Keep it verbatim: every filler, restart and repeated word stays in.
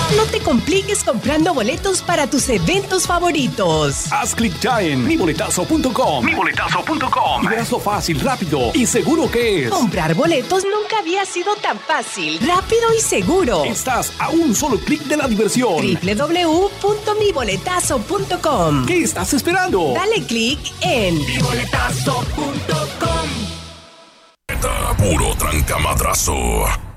No te compliques comprando boletos para tus eventos favoritos. Haz clic ya en mi boletazo punto com. mi boletazo punto com. Y verás lo fácil, rápido y seguro que es. Comprar boletos nunca había sido tan fácil, rápido y seguro. Estás a un solo clic de la diversión. doble u doble u doble u punto mi boletazo punto com. ¿Qué estás esperando? Dale clic en mi boletazo punto com. Puro trancamadrazo.